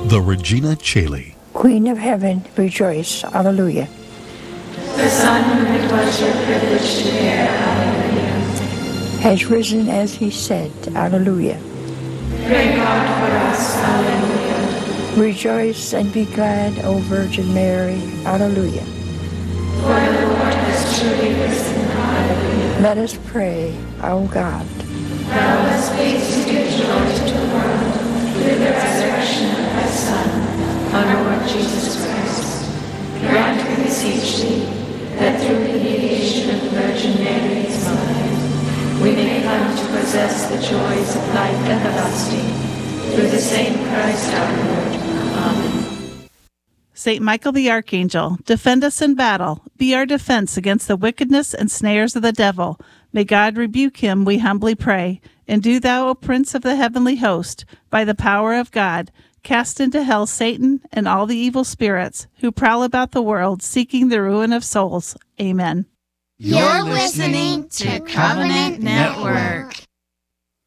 The Regina Caeli. Queen of Heaven, rejoice. Alleluia. The Son whom it was your privilege to bear, Alleluia. Has risen as he said, Alleluia. Pray God for us, Alleluia. Rejoice and be glad, O Virgin Mary, Alleluia. For the Lord has truly risen, Alleluia. Let us pray, O God. Thou hast made to give joy to the world through the resurrection of thy Son, our Lord Jesus Christ. Grant, we beseech thee, that through the mediation of the Virgin Mary, his mother, we may come to possess the joys of life everlasting. Through the same Christ our Lord. Amen. Saint Michael the Archangel, defend us in battle. Be our defense against the wickedness and snares of the devil. May God rebuke him, we humbly pray. And do thou, O Prince of the heavenly host, by the power of God, cast into hell Satan and all the evil spirits who prowl about the world seeking the ruin of souls. Amen. You're listening to Covenant Network.